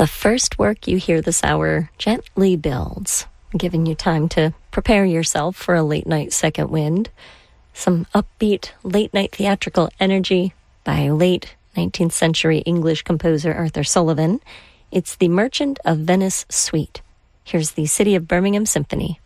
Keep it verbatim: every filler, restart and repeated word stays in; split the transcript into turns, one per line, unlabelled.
The first work you hear this hour gently builds, giving you time to prepare yourself for a late-night second wind. Some upbeat, late-night theatrical energy by late nineteenth century English composer Arthur Sullivan. It's the Merchant of Venice Suite. Here's the City of Birmingham Symphony.